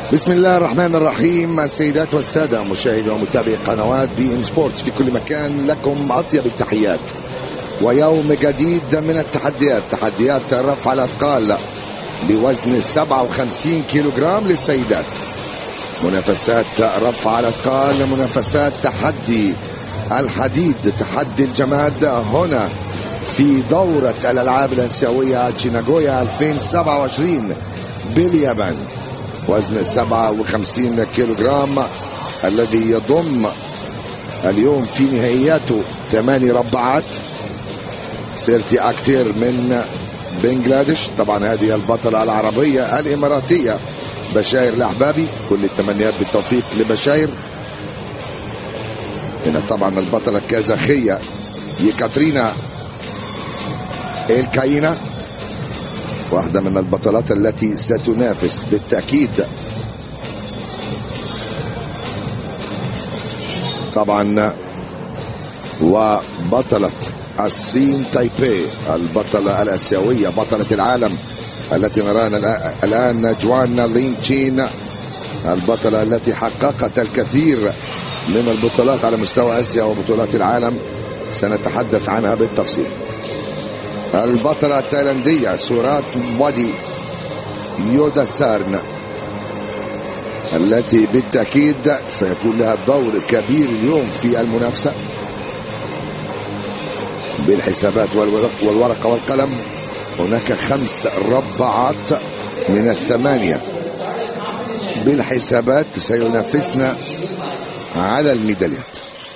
بسم الله الرحمن الرحيم. السيدات والسادة مشاهدي ومتابعي قنوات بي ان سبورتس في كل مكان، لكم أطيب التحيات ويوم جديد من التحديات، تحديات رفع الأثقال بوزن 57 كيلوغرام للسيدات. منافسات رفع الأثقال، منافسات تحدي الحديد، تحدي الجماد هنا في دورة الألعاب الآسيوية تشيناغويا 2027 باليابان. وزن 57 كيلوغرام الذي يضم اليوم في نهائياته 8 ربعات. سيرتي أكتير من بنغلاديش، طبعا هذه البطلة العربية الإماراتية بشاير الأحبابي، كل التمنيات بالتوفيق لبشاير. هنا طبعا البطلة الكازاخية يكاترينا الكاينا، واحدة من البطلات التي ستنافس بالتأكيد طبعا. وبطلة الصين تايبي، البطلة الآسيوية، بطلة العالم التي نراها الآن جوانا لين تشين، البطلة التي حققت الكثير من البطولات على مستوى آسيا وبطولات العالم، سنتحدث عنها بالتفصيل. البطلة التايلاندية سورات وادي يوداسارن، التي بالتأكيد سيكون لها دور كبير اليوم في المنافسة بالحسابات والورقة والقلم. هناك 5 ربعات من 8 بالحسابات سينافسنا على الميداليات.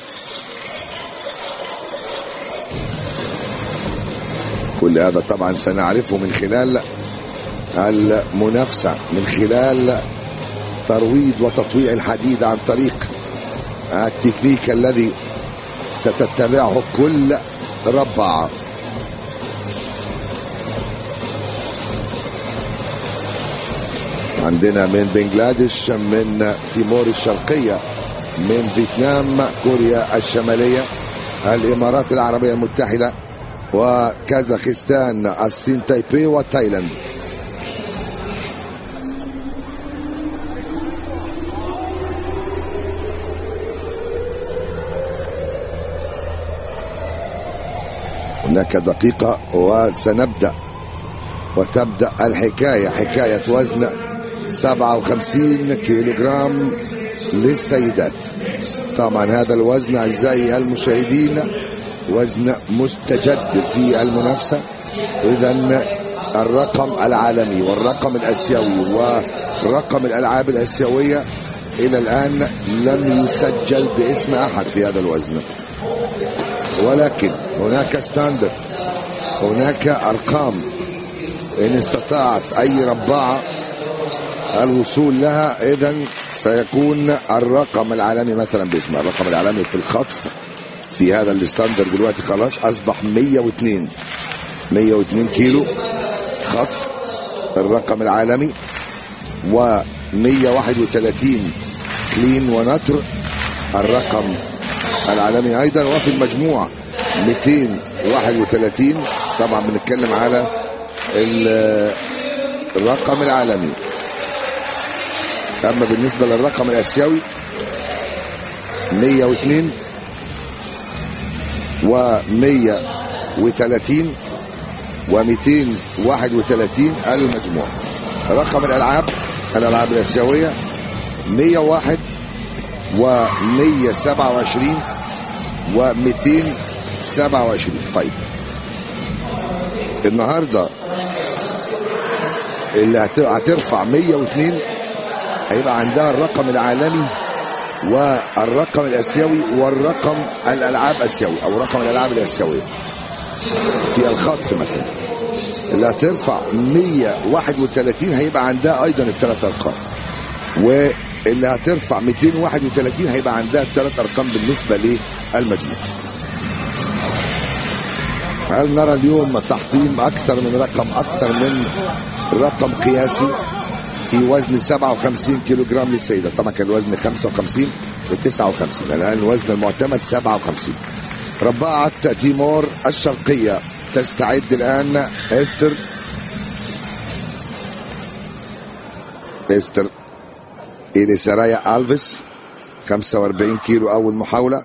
كل هذا طبعا سنعرفه من خلال المنافسة، من خلال ترويض وتطويع الحديد عن طريق التكنيك الذي ستتبعه كل ربعة. عندنا من بنغلاديش، من تيمور الشرقية، من فيتنام، كوريا الشمالية، الإمارات العربية المتحدة، وكازاخستان، الصين تايبي، وتايلاند. هناك دقيقة وسنبدأ وتبدأ الحكاية، حكاية وزن 57 كيلوغرام للسيدات. طبعا هذا الوزن أعزائي المشاهدين وزن مستجد في المنافسة، إذا الرقم العالمي والرقم الآسيوي ورقم الألعاب الآسيوية إلى الآن لم يسجل باسم أحد في هذا الوزن، ولكن هناك ستاندرد، هناك أرقام إن استطاعت أي رباعة الوصول لها إذا سيكون الرقم العالمي مثلا باسم الرقم العالمي في الخطف في هذا الستاندرد دلوقتي خلاص أصبح 102 كيلو خطف الرقم العالمي، و131 كلين ونطر الرقم العالمي أيضا، وفي المجموع 231. طبعا بنتكلم على الرقم العالمي. أما بالنسبة للرقم الآسيوي 102 و130 و231 المجموع. رقم الألعاب الآسيوية 101 و127 و227. طيب النهارده اللي هترفع 102 هيبقى عندها الرقم العالمي والرقم الآسيوي والرقم الألعاب الآسيوي أو رقم الألعاب الآسيوية في الخطف مثلا. اللي هترفع 131 هيبقى عندها أيضا الثلاث أرقام، واللي هترفع 231 هيبقى عندها الثلاث أرقام بالنسبة للمجموع. هل نرى اليوم تحطيم أكثر من رقم قياسي في وزن 57 كيلوغرام للسيدة؟ طبعا كان الوزن 55 و59، الآن الوزن المعتمد 57. رباعة تيمور الشرقية تستعد الآن. استر إلي سرايا ألفيس 45 كيلو أول محاولة.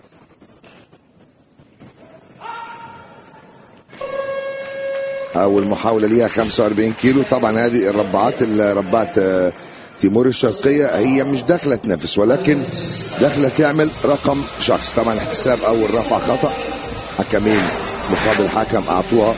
أول محاولة ليها 45 كيلو. طبعا هذه ربعات تيمور الشرقية هي مش داخلة تنافس، ولكن داخلة تعمل رقم شخص. طبعا احتساب أول رفع خطأ، حكمين مقابل حكم أعطوها.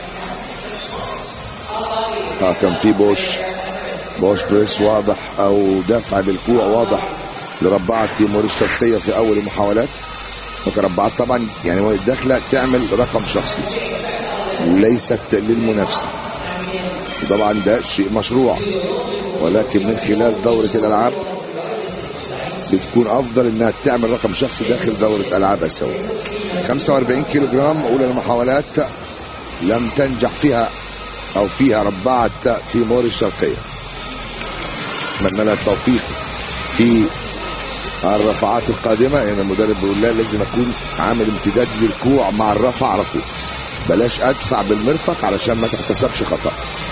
كان في بوش بريس واضح أو دفع بالكوع واضح لربعات تيمور الشرقية في أول المحاولات. فكربعات طبعا يعني داخلة تعمل رقم شخصي ليست للمنافسة، طبعا ده شيء مشروع، ولكن من خلال دورة الألعاب بتكون أفضل إنها تعمل رقم شخصي داخل دورة ألعاب آسيوية. 45 كيلو جرام أولى المحاولات لم تنجح فيها رباعة تيمور الشرقية. أتمنى لها التوفيق في الرفعات القادمة. يعني المدرب بيقول لها لازم أكون عامل امتداد للكوع مع الرفع على طول، بلاش أدفع بالمرفق علشان ما تحتسبش خطأ.